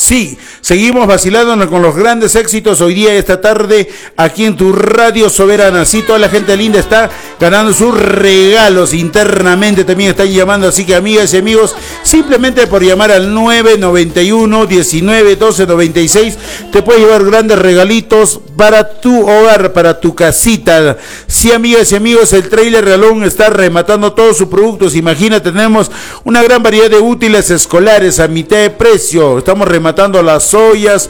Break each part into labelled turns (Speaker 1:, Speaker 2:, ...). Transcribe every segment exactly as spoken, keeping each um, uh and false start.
Speaker 1: Sí, seguimos vacilando con los grandes éxitos hoy día, esta tarde, aquí en tu radio soberana. Sí, toda la gente linda está ganando sus regalos internamente, también están llamando, así que amigas y amigos, simplemente por llamar al nueve noventa y uno, diecinueve, doce, noventa y seis, te puedes llevar grandes regalitos para tu hogar, para tu casita. Sí, amigas y amigos, el Trailer Regalón está rematando todos sus productos. Imagina, tenemos una gran variedad de útiles escolares a mitad de precio. Estamos rematando las ollas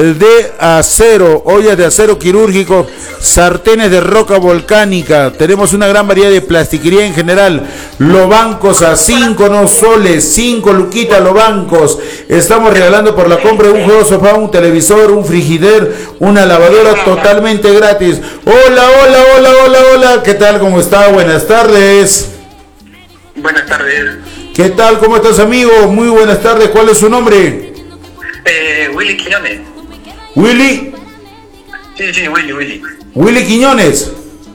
Speaker 1: de acero, ollas de acero quirúrgico, sartenes de roca volcánica. Tenemos una gran variedad de plastiquería en general. Los bancos a cinco no soles, cinco luquitas los bancos. Estamos regalando por la compra de un juego sofá, un televisor, un frigider, una lavadora totalmente gratis. Hola, hola, hola, hola, hola. ¿Qué tal? ¿Cómo está? Buenas tardes.
Speaker 2: Buenas tardes.
Speaker 1: ¿Qué tal? ¿Cómo estás, amigo? Muy buenas tardes. ¿Cuál es su nombre?
Speaker 2: Eh, Willy Quiñones.
Speaker 1: ¿Willy?
Speaker 2: Sí, sí, Willy, Willy.
Speaker 1: ¿Willy Quiñones?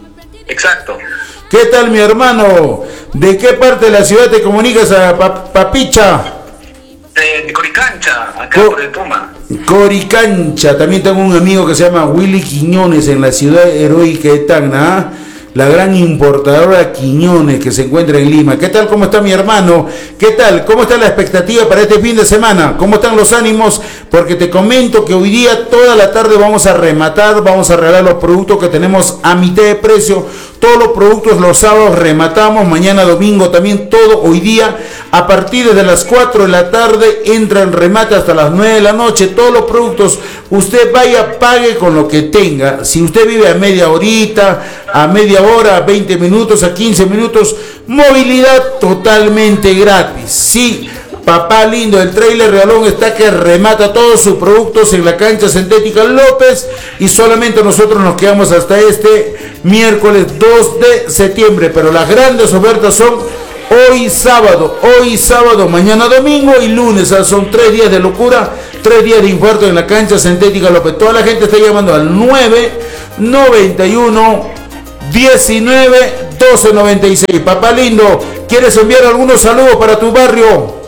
Speaker 2: Exacto.
Speaker 1: ¿Qué tal, mi hermano? ¿De qué parte de la ciudad te comunicas a Pap Papicha?
Speaker 2: Eh, de Coricancha, acá
Speaker 1: Co
Speaker 2: por el Puma.
Speaker 1: Coricancha. También tengo un amigo que se llama Willy Quiñones en la ciudad heroica de Tacna, ¿eh? La gran importadora Quiñones que se encuentra en Lima. ¿Qué tal? ¿Cómo está mi hermano? ¿Qué tal? ¿Cómo está la expectativa para este fin de semana? ¿Cómo están los ánimos? Porque te comento que hoy día, toda la tarde, vamos a rematar, vamos a regalar los productos que tenemos a mitad de precio. Todos los productos los sábados rematamos, mañana domingo también, todo hoy día. A partir de las cuatro de la tarde entra en remate hasta las nueve de la noche. Todos los productos, usted vaya, pague con lo que tenga. Si usted vive a media horita, a media hora, a veinte minutos, a quince minutos, movilidad totalmente gratis. Sí, papá lindo, el Trailer Regalón está que remata todos sus productos en la cancha sintética López, y solamente nosotros nos quedamos hasta este miércoles dos de septiembre, pero las grandes ofertas son hoy sábado, hoy sábado, mañana domingo y lunes. O sea, son tres días de locura, tres días de infarto en la cancha sintética López. Toda la gente está llamando al nueve noventa y uno, diecinueve, doce, noventa y seis. Papá lindo, ¿quieres enviar algunos saludos para tu barrio?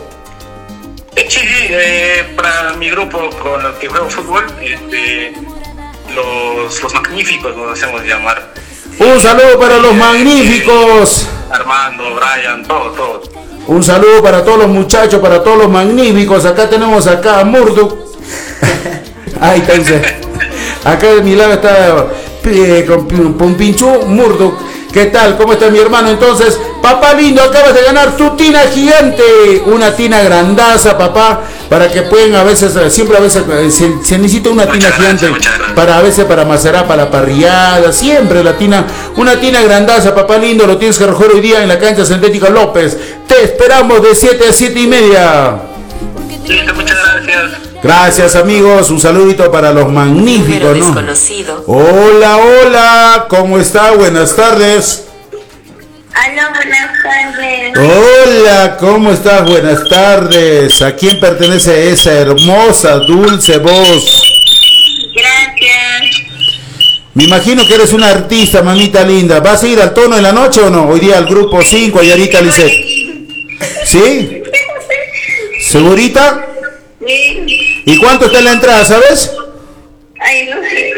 Speaker 2: Sí, eh, para mi grupo con el que juego fútbol, este, los, los magníficos nos hacemos llamar.
Speaker 1: Un saludo para los magníficos.
Speaker 2: Armando, Brian, todos, todos.
Speaker 1: Un saludo para todos los muchachos, para todos los magníficos. Acá tenemos acá a Murdoch. Ahí está. Acá de mi lado está eh, con Pompinchu, Murdoch. ¿Qué tal? ¿Cómo está mi hermano? Entonces, papá lindo, acabas de ganar tu tina gigante. Una tina grandaza, papá, para que pueden a veces, siempre a veces se, se necesita una tina gigante para a veces para macerar, para la parrillada, siempre la tina, una tina grandaza, papá lindo, lo tienes que recoger hoy día en la cancha sintética López. Te esperamos de siete a siete y media.
Speaker 2: Listo, muchas gracias.
Speaker 1: Gracias, amigos, un saludito para los magníficos, ¿no? Hola, hola, ¿cómo está? Buenas tardes.
Speaker 3: Hola, buenas tardes.
Speaker 1: Hola, ¿cómo estás? Buenas tardes. ¿A quién pertenece esa hermosa, dulce voz?
Speaker 3: Gracias.
Speaker 1: Me imagino que eres una artista, mamita linda. ¿Vas a ir al tono en la noche o no? Hoy día al grupo cinco, Ayarita Lisset. ¿Sí? ¿Segurita?
Speaker 3: Sí.
Speaker 1: ¿Y cuánto está en la entrada, sabes?
Speaker 3: Ay, no sé.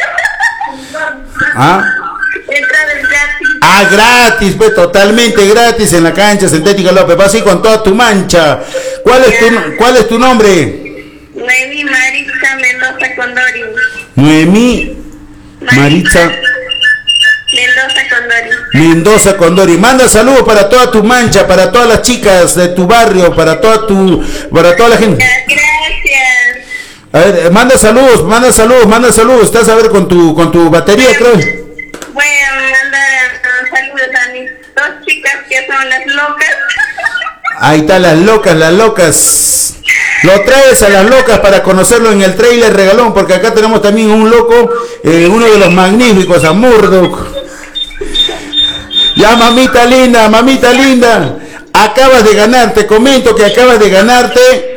Speaker 1: ¿Ah?
Speaker 3: Entrada gratis.
Speaker 1: Ah, gratis, pues totalmente gratis en la cancha sintética López. Vas a ir con toda tu mancha. ¿Cuál es tu, cuál es tu nombre?
Speaker 3: Noemí Maritza Mendoza Condori.
Speaker 1: Noemí Maritza
Speaker 3: Mendoza Condori.
Speaker 1: Mendoza Condori. Manda saludos para toda tu mancha, para todas las chicas de tu barrio, para toda tu, para toda la gente.
Speaker 3: Gracias.
Speaker 1: A ver, manda saludos, manda saludos, manda saludos. Estás a ver con tu, con tu batería, creo.
Speaker 3: Voy a mandar uh, saludos a mis dos chicas que son las locas.
Speaker 1: Ahí está, las locas, las locas. Lo traes a las locas para conocerlo en el Trailer Regalón, porque acá tenemos también un loco, eh, uno de los magníficos, a Murdoch. Ya, mamita linda, mamita linda, acabas de ganar, te comento que acabas de ganarte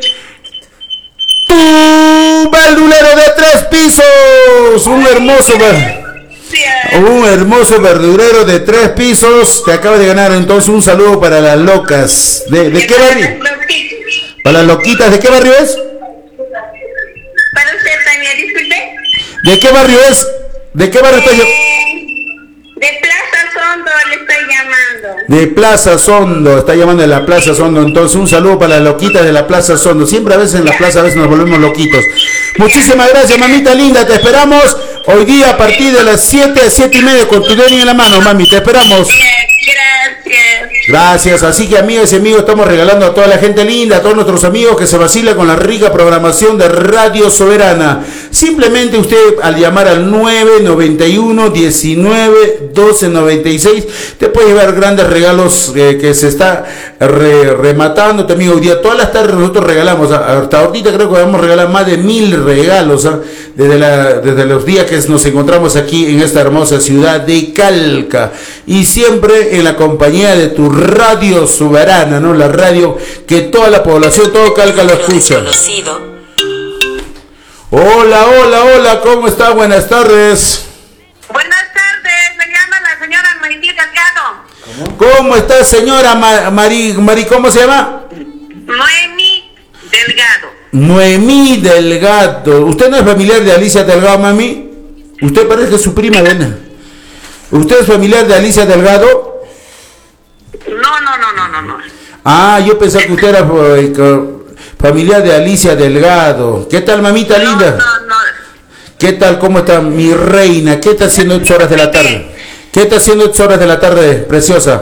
Speaker 1: tu verdulero de tres pisos, un hermoso, un hermoso verdurero de tres pisos, te acabas de ganar. Entonces un saludo para las locas. ¿De, de qué barrio? Para las loquitas, ¿de qué barrio es? ¿De qué barrio es? ¿De qué barrio está llamando?
Speaker 3: De Plaza Sondo le estoy llamando.
Speaker 1: De Plaza Sondo, está llamando de la Plaza Sondo. Entonces un saludo para las loquitas de la Plaza Sondo. Siempre a veces en la plaza a veces nos volvemos loquitos. Muchísimas gracias, mamita linda, te esperamos hoy día a partir de las siete a siete y media con tu Deni en la mano, mami, te esperamos.
Speaker 3: Gracias.
Speaker 1: Gracias, así que amigas y amigos, estamos regalando a toda la gente linda, a todos nuestros amigos que se vacila con la rica programación de Radio Soberana. Simplemente usted al llamar al nueve noventa y uno diecinueve doce noventa y seis te puede llevar grandes regalos eh, que se está re, rematando, amigo. Hoy día todas las tardes nosotros regalamos, hasta ahorita creo que vamos a regalar más de mil regalos, ¿eh? desde, la, desde los días que nos encontramos aquí en esta hermosa ciudad de Calca, y siempre en la compañía de tu Radio Soberana, ¿no? La radio que toda la población, todo Calca lo escucha. Hola, hola, hola, ¿cómo está? Buenas tardes.
Speaker 3: Buenas tardes, me llama la señora Marití Delgado.
Speaker 1: ¿Cómo, ¿Cómo está, señora Ma Mari, Mari, ¿cómo se llama?
Speaker 3: Noemí Delgado.
Speaker 1: Noemí Delgado. ¿Usted no es familiar de Alicia Delgado, mami? Usted parece su prima, ¿ven? ¿Usted es familiar de Alicia Delgado?
Speaker 3: No, no, no, no, no, no.
Speaker 1: Ah, yo pensaba que usted era eh, familiar de Alicia Delgado. ¿Qué tal, mamita linda?
Speaker 3: No, no, no.
Speaker 1: ¿Qué tal? ¿Cómo está mi reina? ¿Qué está haciendo ocho horas de la tarde? ¿Qué está haciendo ocho horas de la tarde, preciosa?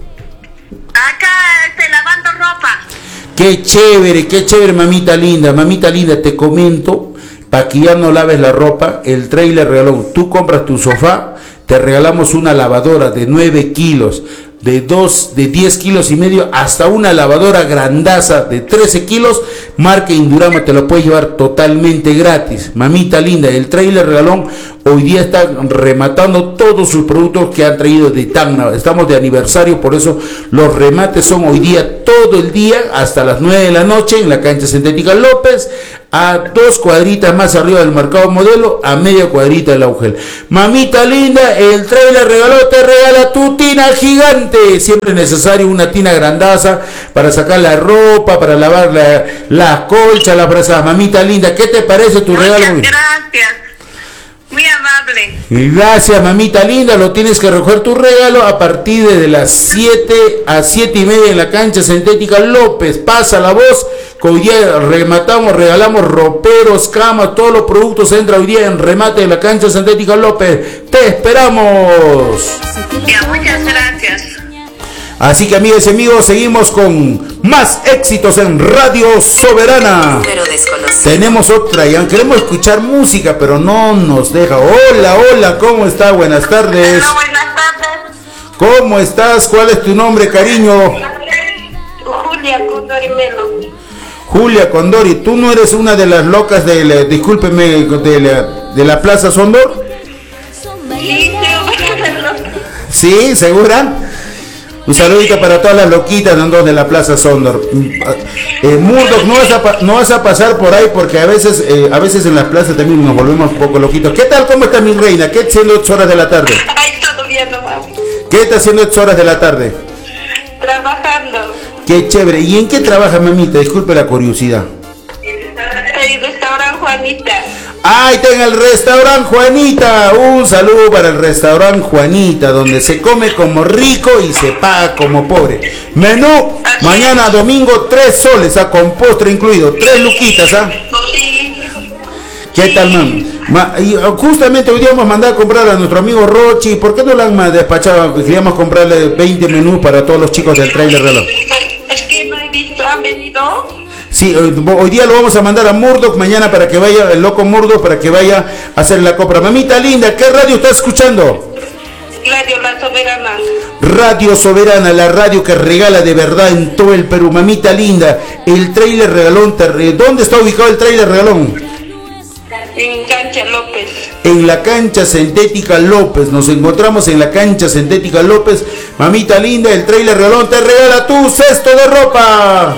Speaker 3: Acá estoy lavando ropa.
Speaker 1: Qué chévere, qué chévere, mamita linda. Mamita linda, te comento, para que ya no laves la ropa, el trailer regaló. Tú compras tu sofá, te regalamos una lavadora de nueve kilos. De dos, de diez kilos y medio hasta una lavadora grandaza de trece kilos, marca Indurama, te lo puedes llevar totalmente gratis. Mamita linda, el trailer regalón hoy día está rematando todos sus productos que han traído de Tacna. Estamos de aniversario, por eso los remates son hoy día todo el día hasta las nueve de la noche en la cancha sintética López, a dos cuadritas más arriba del mercado Modelo, a media cuadrita del Augel. Mamita linda, el trailer regaló, te regala tu tina gigante. Siempre es necesario una tina grandaza para sacar la ropa, para lavar la, las colchas, las brasas. Mamita linda, ¿qué te parece tu
Speaker 3: Muchas
Speaker 1: regalo?
Speaker 3: Gracias. Muy amable.
Speaker 1: Gracias, mamita linda, lo tienes que recoger tu regalo a partir de las siete a siete y media en la cancha sintética López. Pasa la voz, que hoy día rematamos, regalamos roperos, camas, todos los productos entran hoy día en remate de la cancha sintética López. ¡Te esperamos!
Speaker 3: Ya, muchas gracias.
Speaker 1: Así que, amigas y amigos, seguimos con más éxitos en Radio Soberana. Tenemos otra, ya queremos escuchar música, pero no nos deja. Hola, hola, ¿cómo está? Buenas tardes.
Speaker 3: Hola, buenas tardes.
Speaker 1: ¿Cómo estás? ¿Cuál es tu nombre, cariño?
Speaker 3: Julia Condori Melo.
Speaker 1: Julia Condori, ¿tú no eres una de las locas de la, discúlpeme, de la, de la Plaza Sondor?
Speaker 3: Sí,
Speaker 1: ¿Sí? ¿Segura? Un saludito para todas las loquitas de la Plaza Sondor. Eh, Murdoch, no vas, a, no vas a pasar por ahí porque a veces eh, a veces en las plazas también nos volvemos un poco loquitos. ¿Qué tal? ¿Cómo está mi reina? ¿Qué está haciendo ocho horas de la tarde?
Speaker 3: Ay, todo bien nomás.
Speaker 1: ¿Qué está haciendo ocho horas de la tarde?
Speaker 3: Trabajando.
Speaker 1: Qué chévere. ¿Y en qué trabaja, mamita? Disculpe la curiosidad.
Speaker 3: En el restaurante Juanita.
Speaker 1: ¡Ay, está en el restaurante Juanita! Un saludo para el restaurante Juanita, donde se come como rico y se paga como pobre. Menú, mañana domingo, tres soles, ¿ah? Con postre incluido, tres luquitas, ¿ah?
Speaker 3: Sí.
Speaker 1: ¿Qué tal, mami? Ma, y justamente hoy día vamos a mandar a comprar a nuestro amigo Rochi. ¿Por qué no le han despachado? Queríamos comprarle veinte menús para todos los chicos del trailer reloj.
Speaker 3: Es que no he visto, ¿han venido?
Speaker 1: Sí, hoy, hoy día lo vamos a mandar a Murdoch, mañana para que vaya, el loco Murdoch, para que vaya a hacer la compra. Mamita linda, ¿qué radio estás escuchando?
Speaker 3: Radio La Soberana.
Speaker 1: Radio Soberana, la radio que regala de verdad en todo el Perú. Mamita linda, el trailer regalón, ¿dónde está ubicado el trailer regalón?
Speaker 3: En Cancha López.
Speaker 1: En la cancha sintética López, nos encontramos en la cancha sintética López. Mamita linda, el trailer regalón te regala tu cesto de ropa.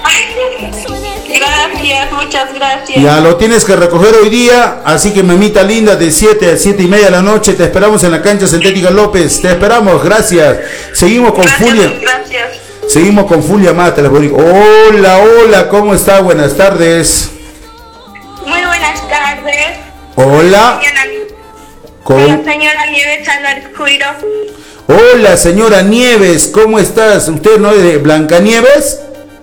Speaker 3: Gracias, muchas gracias.
Speaker 1: Ya lo tienes que recoger hoy día, así que mamita linda, de siete a siete y media de la noche te esperamos en la cancha sintética López. Te esperamos, gracias. Seguimos con
Speaker 3: Gracias,
Speaker 1: Julia.
Speaker 3: Gracias.
Speaker 1: Seguimos con Julia Mata. Hola, hola, ¿cómo está? Buenas tardes.
Speaker 3: Muy buenas tardes.
Speaker 1: Hola.
Speaker 3: Con la señora Nieves Álvarez Cuiro.
Speaker 1: Hola, señora Nieves, ¿cómo estás? ¿Usted no es de Blancanieves?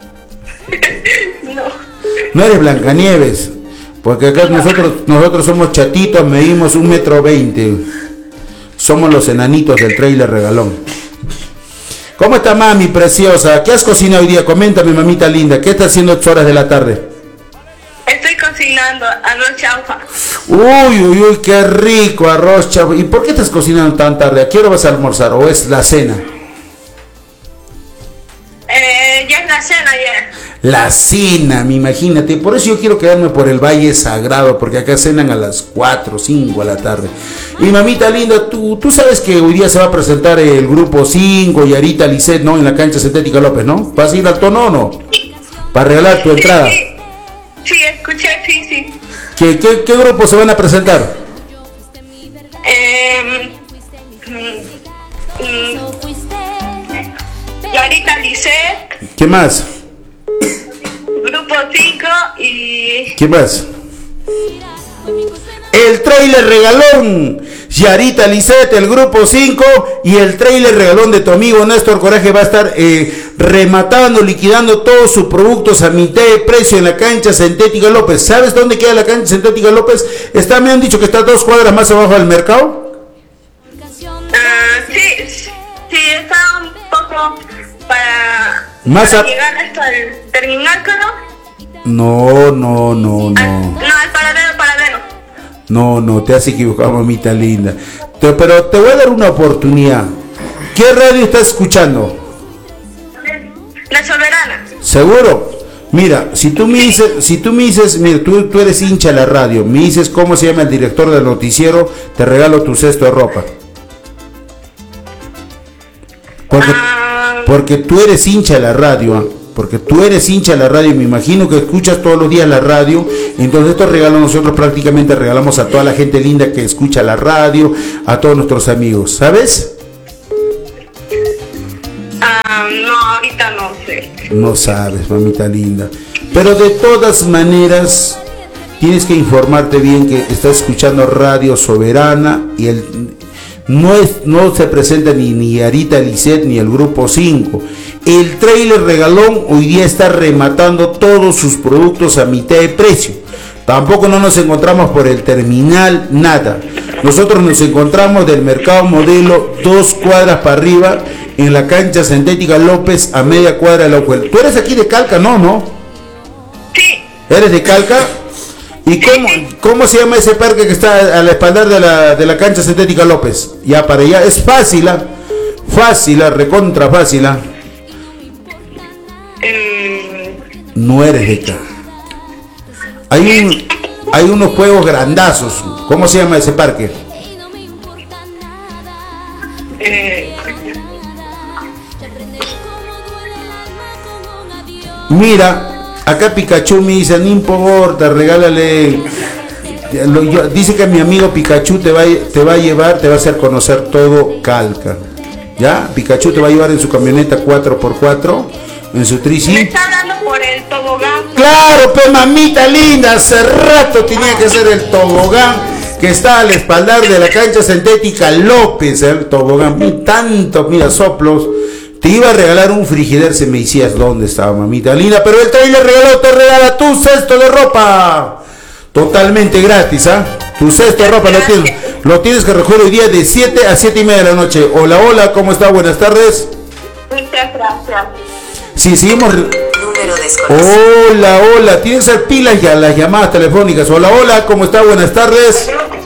Speaker 3: No.
Speaker 1: No eres Blancanieves, porque acá no. nosotros nosotros somos chatitos, medimos un metro veinte. Somos los enanitos del trailer regalón. ¿Cómo está, mami preciosa? ¿Qué has cocinado hoy día? Coméntame, mamita linda, ¿qué estás haciendo a estas horas de la tarde?
Speaker 3: Estoy cocinando arroz chaufa.
Speaker 1: Uy, uy, uy, qué rico arroz chaufa. ¿Y por qué estás cocinando tan tarde? ¿A qué hora vas a almorzar? ¿O es la cena?
Speaker 3: Eh, ya es la cena ya.
Speaker 1: La cena, me imagínate. Por eso yo quiero quedarme por el Valle Sagrado, porque acá cenan a las cuatro, cinco de la tarde. Y mamita linda, tú, tú sabes que hoy día se va a presentar el grupo cinco, Yarita Lisset, ¿no? En la cancha Sintética López, ¿no? ¿Vas a ir al tono o no? Para regalar tu entrada.
Speaker 3: Sí, sí, sí, escuché, sí, sí.
Speaker 1: ¿Qué, qué, qué grupo se van a presentar?
Speaker 3: Eh, mm, mm, Yarita Lisset.
Speaker 1: ¿Qué más?
Speaker 3: Grupo cinco y...
Speaker 1: ¿Qué más? El trailer regalón, Yarita Lisset, el grupo cinco y el trailer regalón de tu amigo Néstor Coraje va a estar eh, rematando, liquidando todos sus productos a mitad de precio en la cancha Sintética López. ¿Sabes dónde queda la cancha Sintética López? Está, me han dicho que está a dos cuadras más abajo del mercado.
Speaker 3: Uh, sí, sí, está un poco para,
Speaker 1: más
Speaker 3: para
Speaker 1: a...
Speaker 3: llegar hasta el terminal, ¿no?
Speaker 1: No, no, no, no.
Speaker 3: Al, no, al paradero, paradero.
Speaker 1: No, no, te has equivocado, mamita linda. Te, pero te voy a dar una oportunidad. ¿Qué radio estás escuchando?
Speaker 3: La Soberana.
Speaker 1: ¿Seguro? Mira, si tú me dices, si tú me dices, mira, tú, tú eres hincha de la radio, me dices cómo se llama el director del noticiero, te regalo tu cesto de ropa. Porque,
Speaker 3: uh...
Speaker 1: porque tú eres hincha de la radio, ¿eh? Porque tú eres hincha de la radio y me imagino que escuchas todos los días la radio, entonces estos regalos nosotros prácticamente regalamos a toda la gente linda que escucha la radio, a todos nuestros amigos, ¿sabes?
Speaker 3: Ah, uh, no, ahorita no sé.
Speaker 1: No sabes, mamita linda. Pero de todas maneras, tienes que informarte bien que estás escuchando Radio Soberana y el... No, es, no se presenta ni, ni Yarita Lisset ni el grupo cinco. El trailer regalón hoy día está rematando todos sus productos a mitad de precio. Tampoco no nos encontramos por el terminal, nada. Nosotros nos encontramos del Mercado Modelo, dos cuadras para arriba, en la cancha Sintética López, a media cuadra de la U C U E L. ¿Tú eres aquí de Calca, no, no?
Speaker 3: Sí.
Speaker 1: ¿Eres de Calca? ¿Y cómo, cómo se llama ese parque que está a la espaldar de la, de la cancha Sintética López? Ya para allá, es fácil, ¿eh? Fácil, recontra fácil.
Speaker 3: Eh...
Speaker 1: No eres de acá. Hay, un, hay unos juegos grandazos. ¿Cómo se llama ese parque?
Speaker 3: Eh...
Speaker 1: Mira. Acá Pikachu me dice, no importa, regálale. Lo, yo, dice que mi amigo Pikachu te va, te va a llevar, te va a hacer conocer todo Calca. ¿Ya? Pikachu te va a llevar en su camioneta cuatro por cuatro, en su trici.
Speaker 3: Me está dando por el tobogán.
Speaker 1: Claro, pues mamita linda, hace rato tenía que ser el tobogán que está al espaldar de la cancha Sintética López, el tobogán. Y tanto, mira, soplos. Te iba a regalar un frigider si me decías dónde estaba, mamita linda, pero el trailer regaló te regala tu cesto de ropa. Totalmente gratis, ¿ah? ¿eh? Tu cesto de ropa lo tienes, lo tienes que recoger hoy día de siete a siete y media de la noche. Hola, hola, ¿cómo está? Buenas tardes.
Speaker 3: Muchas gracias.
Speaker 1: Sí, seguimos. Hola, hola, tienes que hacer pilas ya las llamadas telefónicas. Hola, hola, ¿cómo está? Buenas tardes.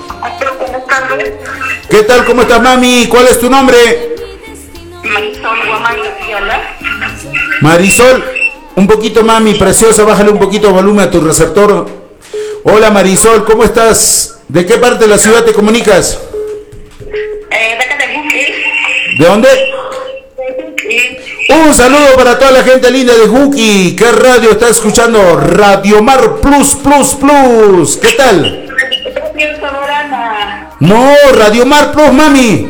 Speaker 1: ¿Qué tal? ¿Cómo estás, mami? ¿Cuál es tu nombre?
Speaker 3: Marisol Guamán Viola.
Speaker 1: Marisol, un poquito, mami, preciosa, bájale un poquito de volumen a tu receptor. Hola, Marisol, ¿cómo estás? ¿De qué parte de la ciudad te comunicas?
Speaker 3: Eh, de acá de Juki.
Speaker 1: ¿De dónde?
Speaker 3: De Juki.
Speaker 1: Un saludo para toda la gente linda de Juki. ¿Qué radio está escuchando? Radio Mar Plus Plus Plus. ¿Qué tal? No, Radio Mar Plus, mami.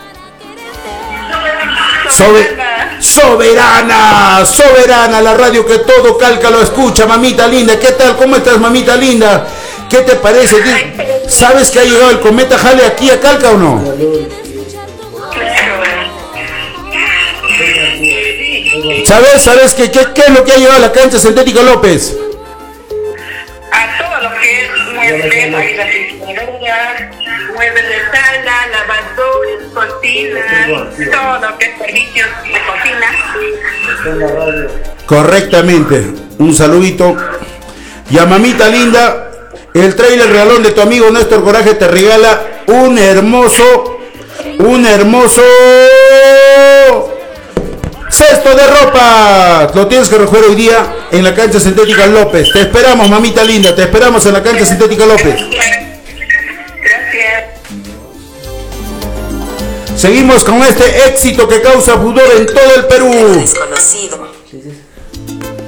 Speaker 1: Sobe- soberana, soberana, la radio que todo Calca lo escucha, mamita linda. ¿Qué tal? ¿Cómo estás, mamita linda? ¿Qué te parece?
Speaker 3: Ay,
Speaker 1: ¿Sabes que ha llegado el cometa Halley aquí a Calca o no? ¿Sabes? ¿Sabes qué, qué, qué es lo que ha llegado a la cancha sintética López?
Speaker 3: A todo lo que es muebles, hay refrigeradoras, muebles de sala, lavadores, cocinas, todo lo que es servicios de cocina.
Speaker 1: Correctamente. Un saludito. Y a mamita linda, el trailer realón de tu amigo Néstor Coraje te regala un hermoso, un hermoso cesto de ropa. Lo tienes que recoger hoy día en la cancha sintética López. Te esperamos, mamita linda, te esperamos en la cancha sintética López.
Speaker 3: Gracias.
Speaker 1: Seguimos con este éxito que causa pudor en todo el Perú.
Speaker 4: Desconocido.